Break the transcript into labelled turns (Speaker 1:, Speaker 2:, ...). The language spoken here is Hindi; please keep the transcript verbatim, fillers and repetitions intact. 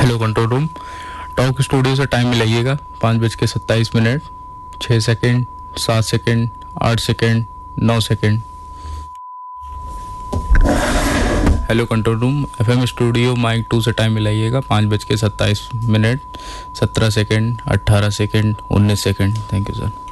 Speaker 1: Hello control room, talk studio से टाइम मिलाइएगा पाँच बज के सत्ताईस मिनट छः सेकेंड, सात सेकेंड, आठ second, now second. Hello control room, FM studio mic to से टाइम मिलाइएगा पाँच बज के सत्ताईस मिनट सत्रह सेकेंड, अट्ठारह सेकेंड, उन्नीस सेकेंड। Thank you sir.